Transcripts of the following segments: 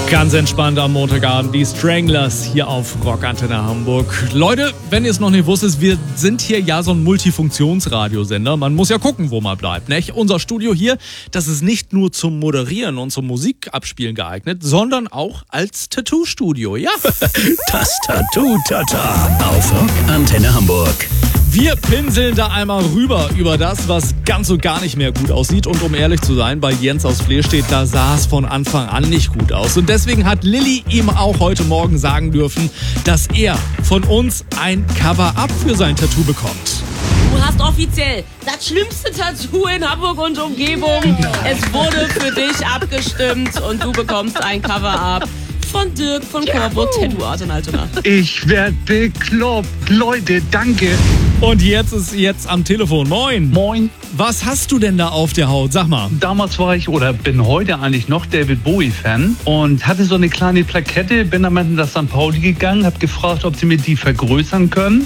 Ganz entspannt am Montagabend, die Stranglers hier auf Rockantenne Hamburg. Leute, wenn ihr es noch nicht wusstet, wir sind hier ja so ein Multifunktionsradiosender. Man muss ja gucken, wo man bleibt, nicht? Unser Studio hier, das ist nicht nur zum Moderieren und zum Musikabspielen geeignet, sondern auch als Tattoo-Studio, ja? Das Tattoo-Tata auf Rockantenne Hamburg. Wir pinseln da einmal rüber über das, was ganz und gar nicht mehr gut aussieht. Und um ehrlich zu sein, bei Jens aus Flirstedt, da sah es von Anfang an nicht gut aus. Und deswegen hat Lilly ihm auch heute Morgen sagen dürfen, dass er von uns ein Cover-Up für sein Tattoo bekommt. Du hast offiziell das schlimmste Tattoo in Hamburg und Umgebung. Es wurde für dich abgestimmt und du bekommst ein Cover-Up von Dirk von Corvo Tattoo Art in Altona. Ich werd bekloppt. Leute, danke. Und jetzt ist am Telefon. Moin. Moin. Was hast du denn da auf der Haut? Sag mal. Damals war ich oder bin heute eigentlich noch David Bowie-Fan und hatte so eine kleine Plakette, bin dann in das St. Pauli gegangen, habe gefragt, ob sie mir die vergrößern können.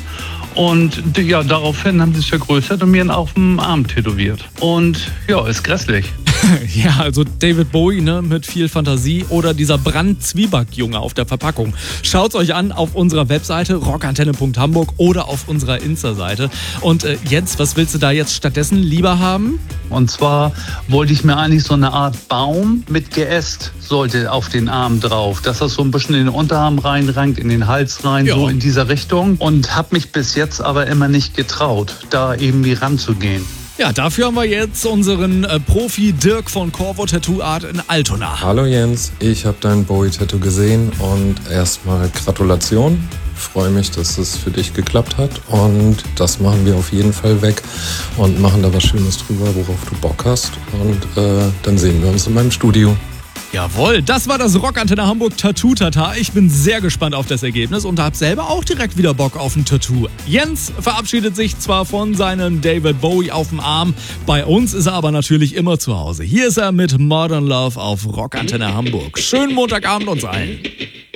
Und ja, daraufhin haben sie es vergrößert und mir auf dem Arm tätowiert. Und ja, ist grässlich. Ja, also David Bowie, ne, mit viel Fantasie oder dieser Brand-Zwieback-Junge auf der Verpackung. Schaut's euch an auf unserer Webseite rockantenne.hamburg oder auf unserer Insta-Seite. Und Jens, was willst du da jetzt stattdessen lieber haben? Und zwar wollte ich mir eigentlich so eine Art Baum mit Geäst sollte auf den Arm drauf, dass das so ein bisschen in den Unterarm reinrankt, in den Hals rein, ja. So in dieser Richtung. Und habe mich bis jetzt aber immer nicht getraut, da irgendwie ranzugehen. Ja, dafür haben wir jetzt unseren Profi Dirk von Corvo Tattoo Art in Altona. Hallo Jens, ich habe dein Bowie-Tattoo gesehen und erstmal Gratulation. Freue mich, dass es für dich geklappt hat und das machen wir auf jeden Fall weg und machen da was Schönes drüber, worauf du Bock hast und dann sehen wir uns in meinem Studio. Jawohl, das war das Rockantenne Hamburg Tattoo Tata. Ich bin sehr gespannt auf das Ergebnis und habe selber auch direkt wieder Bock auf ein Tattoo. Jens verabschiedet sich zwar von seinem David Bowie auf dem Arm, bei uns ist er aber natürlich immer zu Hause. Hier ist er mit Modern Love auf Rockantenne Hamburg. Schönen Montagabend uns allen.